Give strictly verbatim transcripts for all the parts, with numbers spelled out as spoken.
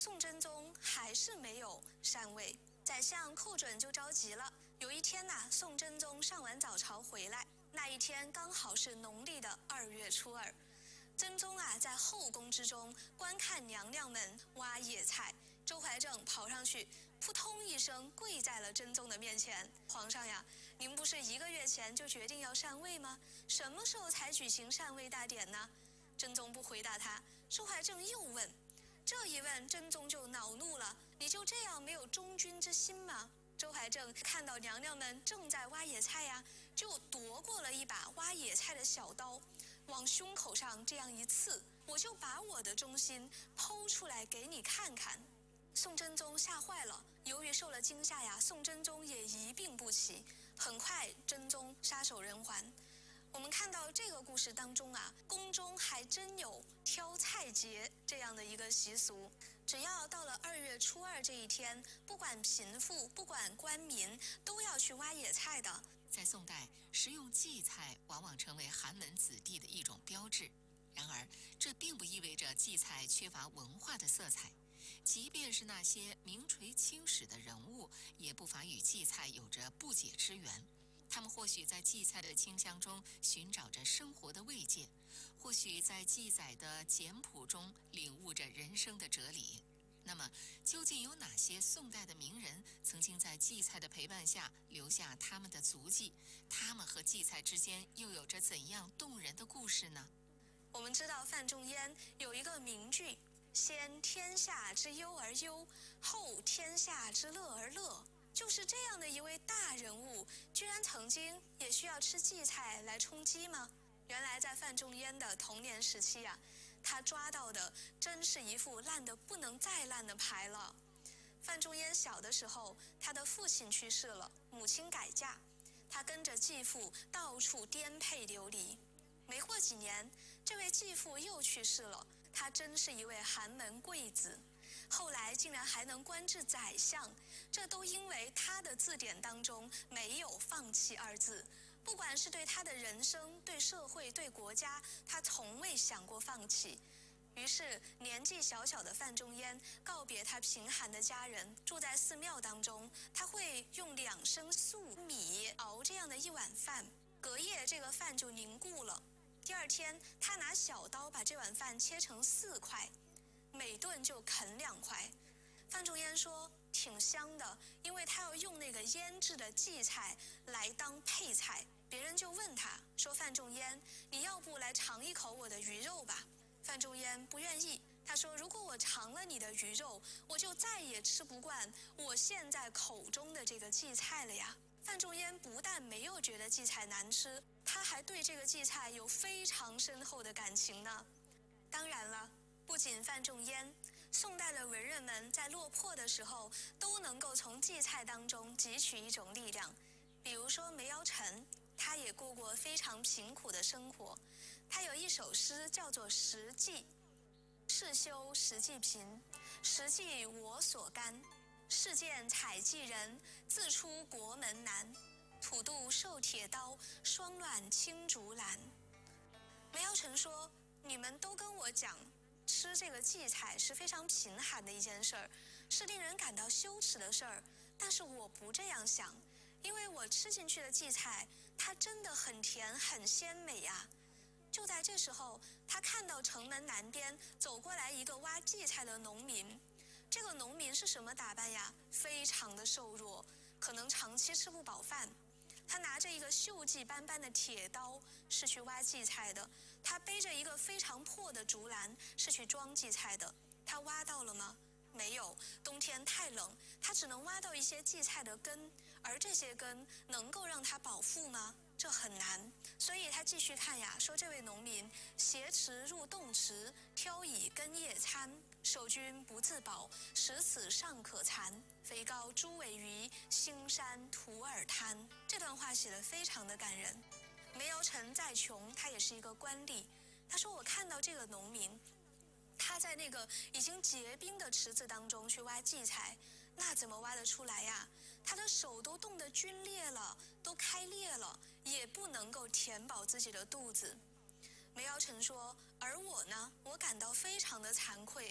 宋真宗还是没有禅位。宰相寇准就着急了。有一天呐、啊，宋真宗上完早朝回来，那一天刚好是农历的二月初二。真宗啊，在后宫之中观看娘娘们挖野菜，周怀正跑上去，扑通一声跪在了真宗的面前：“皇上呀，您不是一个月前就决定要禅位吗？什么时候才举行禅位大典呢？”真宗不回答他，周怀正又问。这一问，真宗就恼怒了：“你就这样没有忠君之心吗？”周怀正看到娘娘们正在挖野菜呀，就夺过了一把挖野菜的小刀，往胸口上这样一刺，我就把我的忠心剖出来给你看看。宋真宗吓坏了，由于受了惊吓呀，宋真宗也一病不起。很快，真宗撒手人寰。我们看到这个故事当中啊，宫中还真有挑菜节这样的一个习俗。只要到了二月初二这一天，不管贫富，不管官民，都要去挖野菜的。 在宋代，食用荠菜往往成为寒门子弟的一种标志。然而，这并不意味着荠菜缺乏文化的色彩。即便是那些名垂青史的人物，也不乏与荠菜有着不解之缘。他们或许在荠菜的清香中寻找着生活的慰藉，或许在记载的简朴中领悟着人生的哲理。那么，究竟有哪些宋代的名人曾经在荠菜的陪伴下留下他们的足迹？他们和荠菜之间又有着怎样动人的故事呢？ 我们知道范仲淹有一个名句：“先天下之忧而忧，后天下之乐而乐。”就是这样的一位大人物，居然曾经也需要吃荠菜来充饥吗？原来在范仲淹的童年时期啊，他抓到的真是一副烂得不能再烂的牌了。范仲淹小的时候，他的父亲去世了，母亲改嫁，他跟着继父到处颠沛流离。没过几年，这位继父又去世了，他真是一位寒门贵子。后来竟然还能官至宰相，这都因为他的字典当中没有放弃二字。不管是对他的人生、对社会、对国家，他从未想过放弃。于是年纪小小的范仲淹告别他贫寒的家人，住在寺庙当中，他会用两升粟米熬这样的一碗饭，隔夜这个饭就凝固了。第二天，他拿小刀把这碗饭切成四块，每顿就啃两块。范仲淹说挺香的，因为他要用那个腌制的荠菜来当配菜。别人就问他说：“范仲淹，你要不来尝一口我的鱼肉吧？”范仲淹不愿意，他说：“如果我尝了你的鱼肉，我就再也吃不惯我现在口中的这个荠菜了呀。”范仲淹不但没有觉得荠菜难吃，他还对这个荠菜有非常深厚的感情呢。当然了，不仅范仲淹，宋代的文人们在落魄的时候都能够从荠菜当中汲取一种力量。比如说梅尧臣，他也过过非常贫苦的生活。他有一首诗叫做《食记》：“世修食记贫，食记我所甘。世见采荠人，自出国门难。土度受铁刀，霜乱青竹篮。”梅尧臣说：“你们都跟我讲，吃这个荠菜是非常贫寒的一件事儿，是令人感到羞耻的事儿。但是我不这样想，因为我吃进去的荠菜，它真的很甜，很鲜美呀。”就在这时候，他看到城门南边走过来一个挖荠菜的农民。这个农民是什么打扮呀？非常的瘦弱，可能长期吃不饱饭。他拿着一个锈迹斑斑的铁刀，是去挖荠菜的。他背着一个非常破的竹篮，是去装荠菜的。他挖到了吗？没有，冬天太冷，他只能挖到一些荠菜的根，而这些根能够让他饱腹吗？这很难。所以他继续看呀，说这位农民挟持入洞池，挑以根叶餐，守君不自饱，食此尚可餐。肥膏猪尾鱼，腥山土耳滩。这段话写得非常的感人。梅尧臣再穷，他也是一个官吏。他说：“我看到这个农民，他在那个已经结冰的池子当中去挖荠菜，那怎么挖得出来呀？他的手都冻得皲裂了，都开裂了，也不能够填饱自己的肚子。”梅尧臣说：“而我呢，我感到非常的惭愧。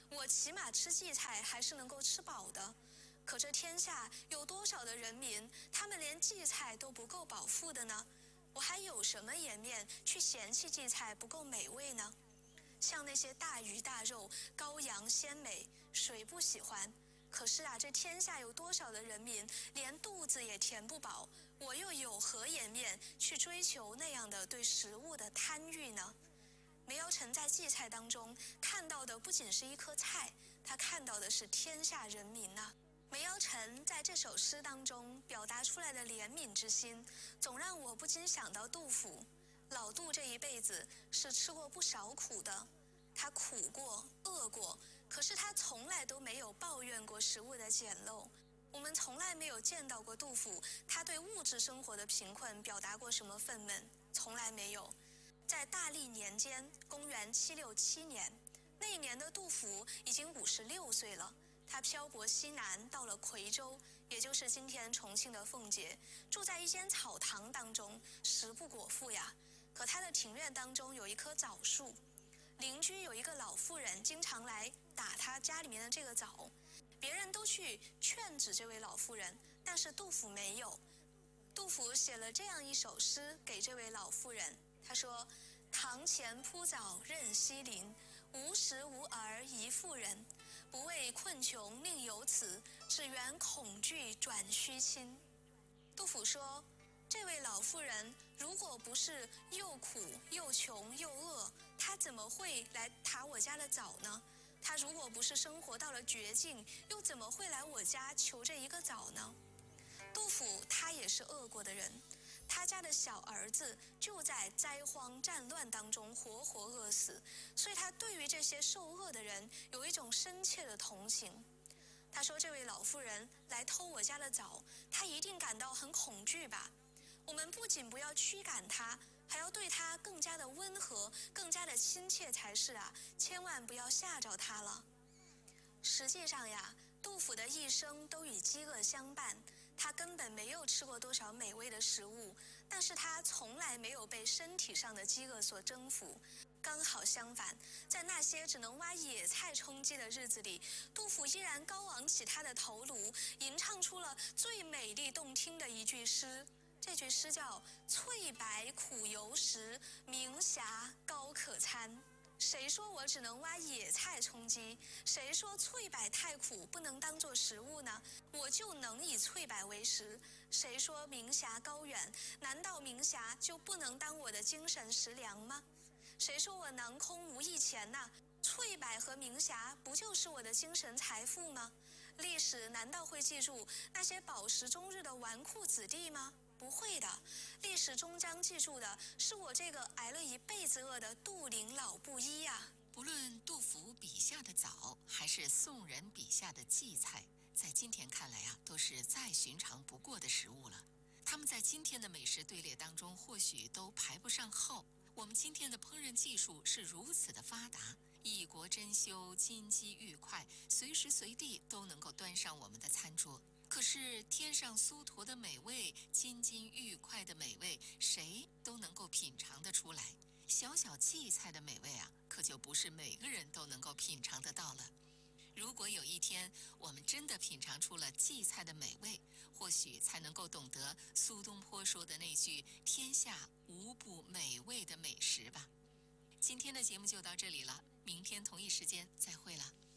我起码吃荠菜还是能够吃饱的。可这天下有多少的人民，他们连荠菜都不够饱腹的呢？我还有什么颜面去嫌弃荠菜不够美味呢？像那些大鱼大肉、羔羊鲜美，谁不喜欢？可是啊，这天下有多少的人民连肚子也填不饱，我又有何颜面去追求那样的对食物的贪欲呢？梅尧臣在荠菜当中看到的不仅是一颗菜，他看到的是天下人民呐、啊。梅尧臣在这首诗当中表达出来的怜悯之心，总让我不禁想到杜甫。老杜这一辈子是吃过不少苦的，他苦过、饿过，可是他从来都没有抱怨过食物的简陋。我们从来没有见到过杜甫，他对物质生活的贫困表达过什么愤懑，从来没有。在大历年间，公元七六七年，那一年的杜甫已经五十六岁了。他漂泊西南，到了夔州，也就是今天重庆的奉节，住在一间草堂当中，食不果腹呀。可他的庭院当中有一棵枣树，邻居有一个老妇人，经常来打他家里面的这个枣。别人都去劝止这位老妇人，但是杜甫没有。杜甫写了这样一首诗给这位老妇人，他说：堂前铺枣任西林，无食无儿一妇人。不为困穷宁有此，只缘恐惧转虚亲。杜甫说，这位老妇人如果不是又苦又穷又饿，她怎么会来打我家的枣呢？她如果不是生活到了绝境，又怎么会来我家求这一个枣呢？杜甫他也是饿过的人，他家的小儿子就在灾荒战乱当中活活饿死，所以他对于这些受饿的人有一种深切的同情。他说，这位老妇人来偷我家的枣，他一定感到很恐惧吧。我们不仅不要驱赶他，还要对他更加的温和，更加的亲切才是啊，千万不要吓着他了。实际上呀，杜甫的一生都与饥饿相伴，他根本没有吃过多少美味的食物，但是他从来没有被身体上的饥饿所征服。刚好相反，在那些只能挖野菜充饥的日子里，杜甫依然高昂起他的头颅，吟唱出了最美丽动听的一句诗。这句诗叫翠白苦犹食，明霞高可餐。谁说我只能挖野菜充饥？谁说翠柏太苦不能当作食物呢？我就能以翠柏为食。谁说明霞高远？难道明霞就不能当我的精神食粮吗？谁说我囊空无一钱呐？翠柏和明霞不就是我的精神财富吗？历史难道会记住那些饱食终日的纨绔子弟吗？不会的，历史终将记住的是我这个挨了一辈子饿的杜陵老布衣呀、啊。 不论杜甫笔下的枣，还是宋人笔下的荠菜，在今天看来啊，都是再寻常不过的食物了。他们在今天的美食队列当中，或许都排不上号。我们今天的烹饪技术是如此的发达，异国珍馐，金鸡玉块，随时随地都能够端上我们的餐桌。可是天上酥坨的美味，金金玉块的美味，谁都能够品尝得出来。小小荠菜的美味啊，可就不是每个人都能够品尝得到了。如果有一天我们真的品尝出了荠菜的美味，或许才能够懂得苏东坡说的那句“天下无不美味的美食”吧。今天的节目就到这里了，明天同一时间再会了。